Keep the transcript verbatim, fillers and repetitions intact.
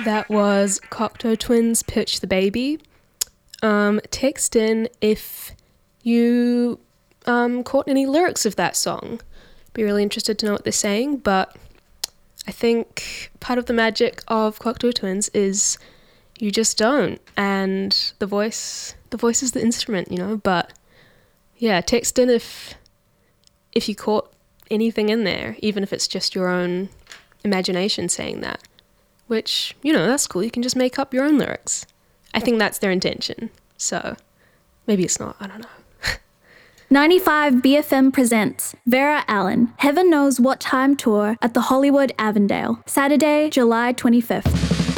That was Cocteau Twins' Pitch the Baby. Um, text in if you um, caught any lyrics of that song. Be really interested to know what they're saying, but I think part of the magic of Cocteau Twins is you just don't, and the voice the voice is the instrument, you know. But yeah, text in if if you caught anything in there, even if it's just your own imagination saying that, which, you know, that's cool. You can just make up your own lyrics. I think that's their intention, so maybe it's not, I don't know. ninety-five B F M presents Vera Allen, Heaven Knows What Time Tour at the Hollywood Avondale, Saturday, July twenty-fifth.